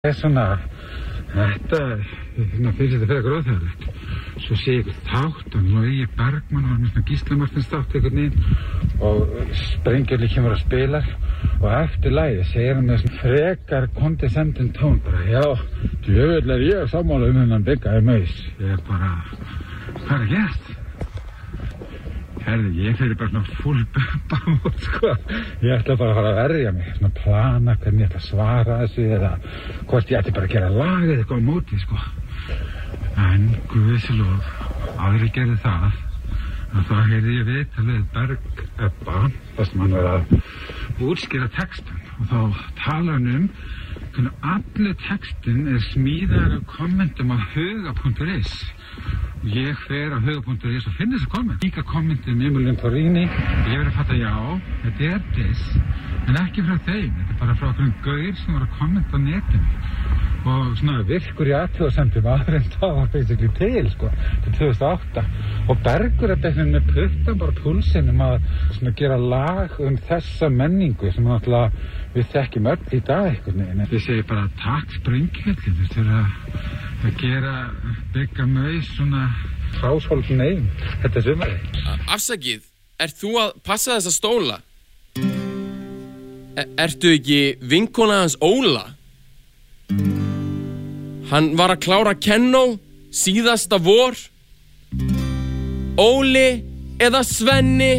Þetta finnst þetta fyrir gróðhæðilegt. Svo sé ég þátt og Logi Bergmann var með svona Gísla Martins þátt einhvern veginn og Sprengjörli kemur að spila og eftir lagið segir hann með svona frekar condescending tón bara, já, djöfull ég sammála þennan Bigga Maus. Ég bara, hvað er að gerast? Herði, ég fyrir bara svona full bumba út, sko. Ég ætla bara að fara að verja mig, svona plana hvernig ég ætla að svara þessu eða hvort ég ætla bara að gera lag eða eitthvað á móti, sko. En guðslof, áður ég gerði það, að þá heyrði ég viðtalið Berg Ebba, þar sem hann var að útskýra textan og þá tala hann hvernig allir textin smíðaður af kommentum á huga.is. Ég fer á huga.is og finn þessi komment. Líka kommentið með Emilien Torrini. Ég verið að fatta, já, þetta diss, en ekki frá þeim. Þetta bara frá okkur gaur sem var að kommenta á netinu. Og svona virkur í athugasemdum áður en það var basically til, sko, til 2008. Og Bergur með puttan bara púlsinum að svona gera lag þessa menningu sem náttúrulega við þekkjum öll í dag einhvern veginn. Ég segi bara takk Sprengjörli, þú veist að gera Bigga Maus svona hráshólfin eigin þetta sumarið. Afsakið, ert þú að passa þessa stóla? Ertu ekki vinkona hans Óla? Hann var að klára kennó síðasta vor. Óli eða Svenni